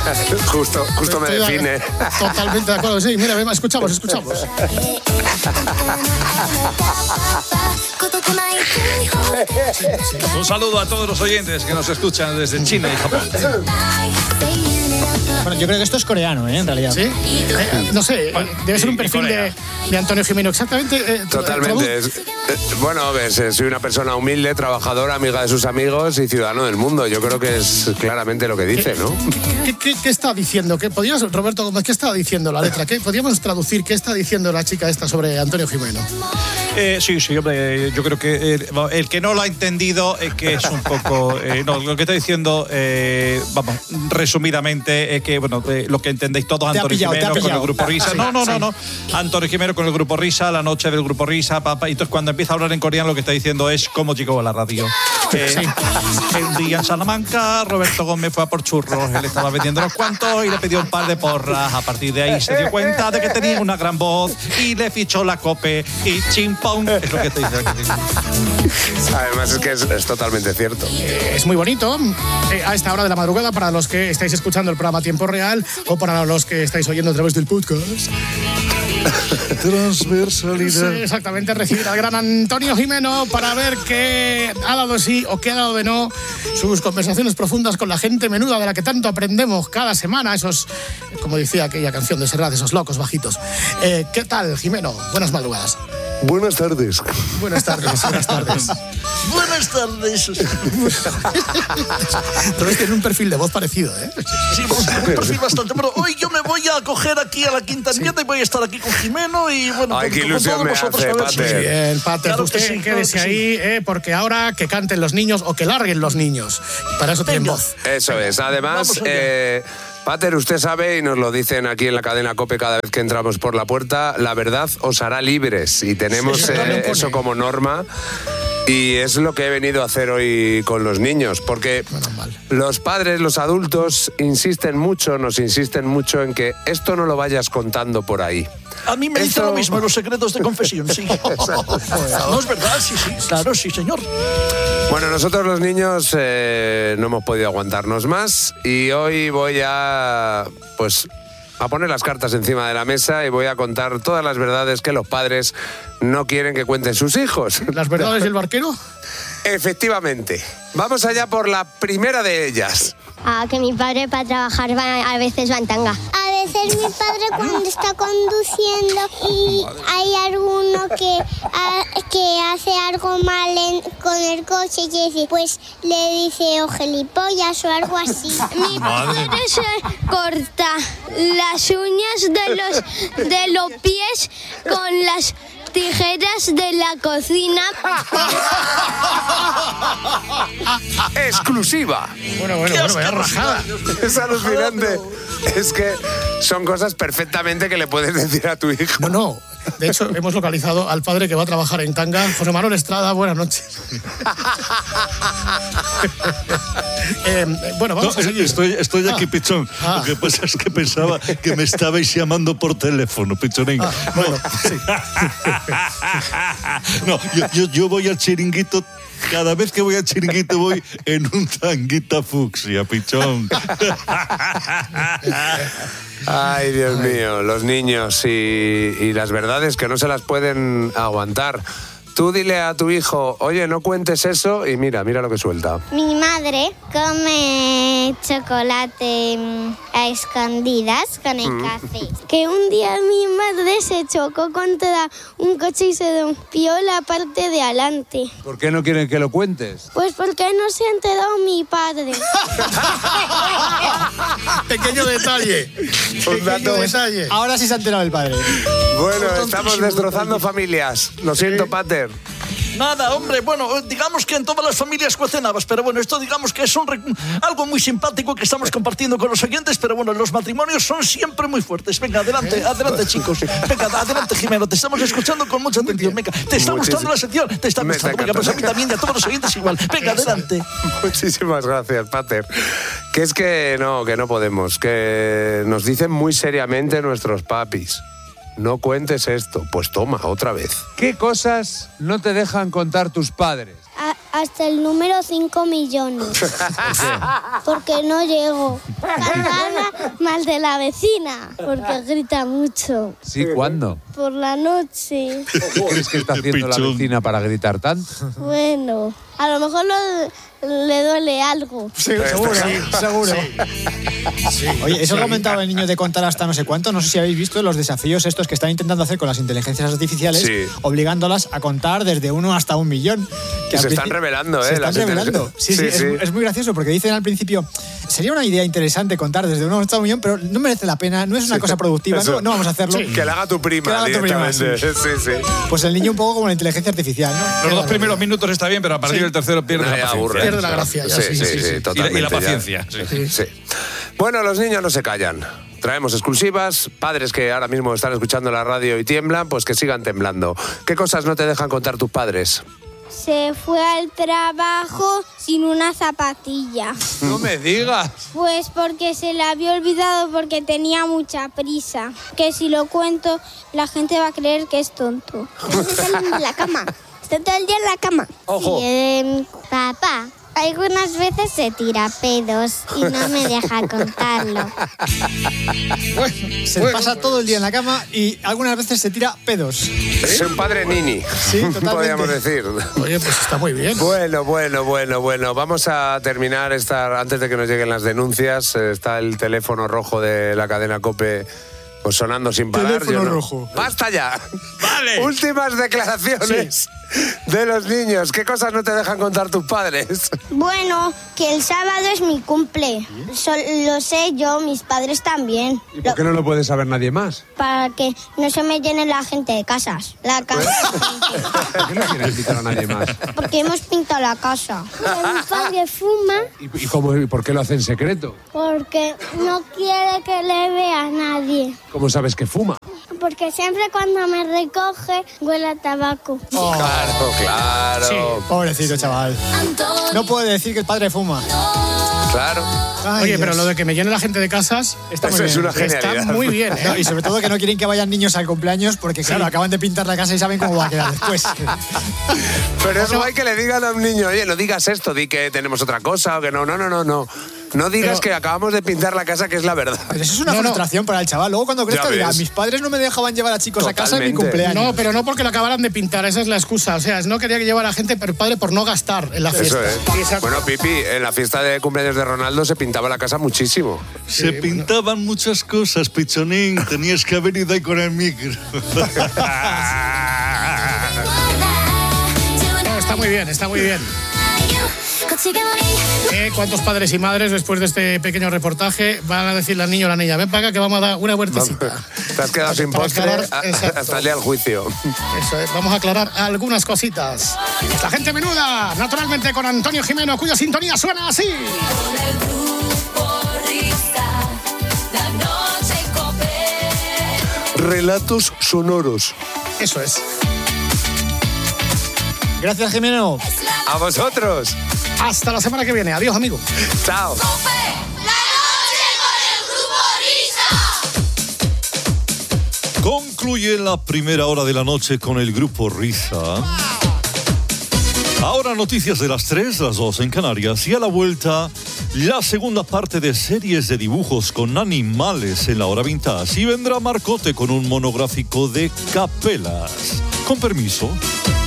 Justo me define. Totalmente de acuerdo, sí. Mira, escuchamos. Un saludo a todos los oyentes que nos escuchan desde China y Japón. Bueno, yo creo que esto es coreano, en realidad. ¿Sí? No sé, debe ser un perfil de Antonio Gimeno. Exactamente. Totalmente. Bueno, soy una persona humilde, trabajadora, amiga de sus amigos y ciudadano del mundo. Yo creo que es claramente lo que dice, ¿no? ¿Qué está diciendo? Roberto Gómez, ¿qué está diciendo la letra? ¿Podríamos traducir qué está diciendo la chica esta sobre Antonio Gimeno? Sí, hombre, yo creo que el que no lo ha entendido es que es un poco... lo que está diciendo, vamos, resumidamente, es que, bueno, lo que entendéis todos, Antonio Gimeno con el Grupo Risa. No. Antonio Gimeno con el Grupo Risa, la noche del Grupo Risa, papá. Y entonces cuando empieza a hablar en coreano, lo que está diciendo es cómo llegó a la radio. Un día en Salamanca, Roberto Gómez fue a por churros. Él estaba vendiendo unos cuantos y le pidió un par de porras. A partir de ahí se dio cuenta de que tenía una gran voz y le fichó la COPE y chimpón. Es lo que te dice. Además es que es totalmente cierto. Es muy bonito a esta hora de la madrugada para los que estáis escuchando el programa a tiempo real o para los que estáis oyendo a través del podcast. Transversalidad. Sí, exactamente, recibir al gran Antonio Gimeno para ver qué ha dado de sí o qué ha dado de no, sus conversaciones profundas con la gente menuda de la que tanto aprendemos cada semana, esos, como decía aquella canción de Serrat, esos locos bajitos. ¿Qué tal, Gimeno? Buenas madrugadas. Buenas tardes. Buenas tardes. Buenas tardes. Todos tienen un perfil de voz parecido, ¿eh? Sí, un perfil bastante. Bueno, hoy yo me voy a coger aquí a la Quinta Enmienda y voy a estar aquí con Jimeno y bueno... Ay, qué ilusión me hace, Pater. Bien, Pater, Claro usted que sí, quédese claro que ahí, porque ahora que canten los niños o que larguen los niños. Y para eso tienen voz. Eso es. Además... Pater, usted sabe, y nos lo dicen aquí en la cadena COPE cada vez que entramos por la puerta, la verdad os hará libres. Y tenemos eso como norma. Y es lo que he venido a hacer hoy con los niños, porque los padres, los adultos, nos insisten mucho en que esto no lo vayas contando por ahí. A mí me dicen lo mismo en los secretos de confesión, sí. No es verdad, sí, claro, sí, señor. Bueno, nosotros los niños no hemos podido aguantarnos más y hoy voy a poner las cartas encima de la mesa y voy a contar todas las verdades que los padres no quieren que cuenten sus hijos. ¿Las verdades del barquero? Efectivamente. Vamos allá por la primera de ellas. Que mi padre para trabajar a veces va en tanga. A veces mi padre cuando está conduciendo y hay alguno que hace algo mal con el coche y pues le dice gilipollas o algo así. Mi padre se corta las uñas de los pies con las tijeras de la cocina. ¡Exclusiva! Bueno, vaya rajada. Es alucinante. Es que son cosas perfectamente que le puedes decir a tu hijo. No. De hecho, hemos localizado al padre que va a trabajar en tanga. José Manuel Estrada, buenas noches. Bueno, vamos a seguir. Estoy aquí, Pichón. Lo que pasa es que pensaba que me estabais llamando por teléfono, Pichonín. Bueno, sí. No, yo voy al chiringuito. Cada vez que voy al chiringuito voy en un tanguita fucsia, Pichón. Ay, Dios mío, los niños y las verdades que no se las pueden aguantar. Tú dile a tu hijo, oye, no cuentes eso y mira lo que suelta. Mi madre come chocolate a escondidas con el café. Que un día mi madre se chocó contra un coche y se rompió la parte de adelante. ¿Por qué no quieren que lo cuentes? Pues porque no se ha enterado mi padre. Pequeño detalle. Un dato. Detalle. Ahora sí se ha enterado el padre. Bueno, estamos destrozando familias. Lo siento, Pater. Nada, hombre, bueno, digamos que en todas las familias cuecen habas, pero bueno, esto digamos que es algo muy simpático que estamos compartiendo con los oyentes, pero bueno, los matrimonios son siempre muy fuertes. Venga, adelante, chicos. Venga, adelante, Jimeno, te estamos escuchando con mucha atención. Venga, te está gustando la sección, te está gustando. Venga, pues a mí también y a todos los oyentes igual. Venga, adelante. Muchísimas gracias, Pater. Que es que no podemos, que nos dicen muy seriamente nuestros papis. No cuentes esto. Pues toma, otra vez. ¿Qué cosas no te dejan contar tus padres? Hasta el número 5 millones. Porque no llego. Mal de la vecina, porque grita mucho. Sí, ¿cuándo? Por la noche. ¿Qué crees que está haciendo la vecina para gritar tanto? Bueno, a lo mejor le duele algo. Sí, seguro, seguro. Oye, eso lo comentaba el niño de contar hasta no sé cuánto. No sé si habéis visto los desafíos estos que están intentando hacer con las inteligencias artificiales, obligándolas a contar desde 1 hasta 1 millón. Que se están revelando, Se están revelando. Sí. Es muy gracioso porque dicen al principio, sería una idea interesante contar desde 1 hasta 1 millón, pero no merece la pena, no es una cosa productiva, no vamos a hacerlo. Sí, que la haga tu prima. Que la haga tu prima, sí. Pues el niño un poco como la inteligencia artificial, ¿no? Los 2 primeros minutos está bien, pero a partir del tercero pierde la paciencia. Aburre. Pierde la gracia. Sí, totalmente. Y la paciencia. Sí. Bueno, los niños no se callan. Traemos exclusivas, padres que ahora mismo están escuchando la radio y tiemblan, pues que sigan temblando. ¿Qué cosas no te dejan contar tus padres? Se fue al trabajo sin una zapatilla. No me digas. Pues porque se la había olvidado porque tenía mucha prisa. Que si lo cuento, la gente va a creer que es tonto. Está en la cama. Está todo el día en la cama. Ojo. Sí, papá, algunas veces se tira pedos y no me deja contarlo. Se pasa todo el día en la cama y algunas veces se tira pedos. Es un padre nini. Sí, totalmente. Podríamos decir. Oye, pues está muy bien. Bueno. Vamos a terminar antes de que nos lleguen las denuncias. Está el teléfono rojo de la cadena COPE pues sonando sin parar. Teléfono rojo. ¡Basta ya! ¡Vale! Últimas declaraciones de los niños. ¿Qué cosas no te dejan contar tus padres? Bueno, que el sábado es mi cumple. Lo sé yo, mis padres también. ¿Y por qué no lo puede saber nadie más? Para que no se me llene la gente de casas. La casa. ¿Por qué no quieres invitar a nadie más? Porque hemos pintado la casa. Mi padre fuma ¿Y por qué lo hace en secreto? porque no quiere que le vea nadie. ¿Cómo sabes que fuma? Porque siempre cuando me recoge huele a tabaco. Claro. Sí. Pobrecito chaval. No puede decir que el padre fuma. Claro. Ay, Oye, Dios. pero lo de que me llene la gente de casas Está muy Eso es bien. una genialidad. está muy bien, No, ¿eh? y sobre todo que no quieren que vayan niños al cumpleaños porque, claro, acaban de pintar la casa y saben cómo va a quedar después. Pero es guay que le digan a un niño, oye, no digas esto, di que tenemos otra cosa o que no. No digas que acabamos de pintar la casa, que es la verdad. Pero eso es una frustración para el chaval. Luego cuando crezca Ya dirá, ves. mis padres no me dejaban llevar a chicos a casa en mi Totalmente. cumpleaños. No, pero no porque lo acabaran de pintar, esa es la excusa. O sea, no quería que llevara a gente, pero el padre por no gastar en la fiesta. Eso es. Bueno, Pipi, en la fiesta de cumpleaños de Ronaldo se pintaba la casa muchísimo. Se pintaban muchas cosas, pichonín. Tenías que haber ido ahí con el micro. No, está muy bien, está muy bien. ¿Cuántos padres y madres después de este pequeño reportaje van a decirle al niño o la niña, ven para acá que vamos a dar una vueltecita? Te has quedado sin Para postre aclarar, exacto. hasta el día del juicio. Eso es, vamos a aclarar algunas cositas. La gente menuda, naturalmente con Antonio Jimeno, cuya sintonía suena así. Relatos sonoros. Eso es. Gracias, Jimeno. A vosotros. Hasta la semana que viene. Adiós, amigo. Chao. Concluye la primera hora de la noche con el grupo Risa. Ahora noticias de las 3, las 2 en Canarias y a la vuelta la segunda parte de series de dibujos con animales en la hora vintage y vendrá Marcote con un monográfico de capelas. Con permiso.